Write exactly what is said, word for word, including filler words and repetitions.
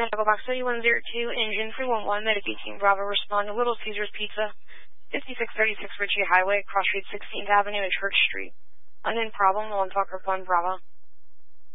Medical Box three one zero two, Engine three one one, Medic eighteen Bravo, respond to Little Caesars Pizza, fifty-six thirty-six Ritchie Highway, cross street sixteenth Avenue and Church Street. Unknown problem, one Fokker one Bravo.